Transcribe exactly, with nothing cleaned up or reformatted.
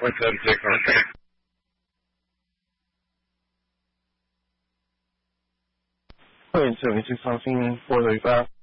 one seven six on train. Point seventy six Housing four thirty five.